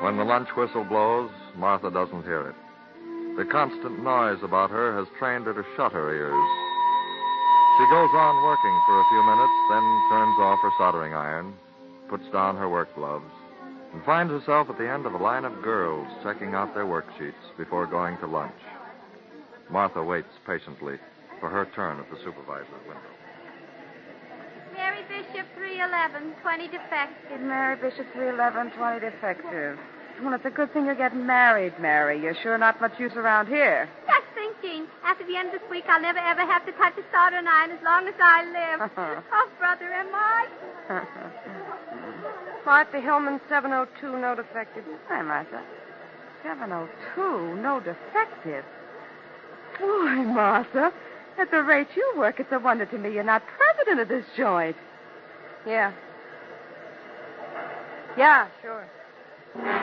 When the lunch whistle blows, Martha doesn't hear it. The constant noise about her has trained her to shut her ears. She goes on working for a few minutes, then turns off her soldering iron, puts down her work gloves, and finds herself at the end of a line of girls checking out their worksheets before going to lunch. Martha waits patiently for her turn at the supervisor's window. Mary Bishop, 311, 20 defective. Mary Bishop, 311, 20 defective. Well, it's a good thing you're getting married, Mary. You're sure not much use around here. Just thinking, after the end of this week, I'll never, ever have to touch a soldering iron as long as I live. Oh, brother, am I? Martha Hillman, 702, no defective. Hi, Martha. 702, no defective. Boy, Martha, at the rate you work, it's a wonder to me you're not president of this joint. Yeah. Yeah, sure.